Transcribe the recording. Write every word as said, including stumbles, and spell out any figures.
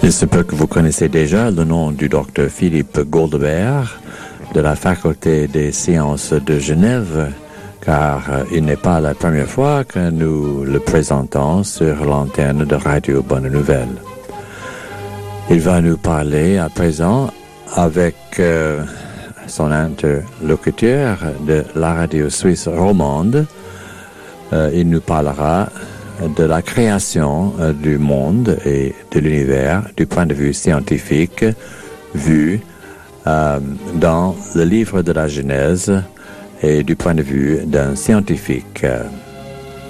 Il se peut que vous connaissez déjà le nom du docteur Philippe Goldebert de la Faculté des sciences de Genève, car il n'est pas la première fois que nous le présentons sur l'antenne de Radio Bonne Nouvelle. Il va nous parler à présent avec euh, son interlocuteur de la radio suisse romande. Euh, il nous parlera de la création euh, du monde et de l'univers du point de vue scientifique vu euh, dans le livre de la Genèse et du point de vue d'un scientifique.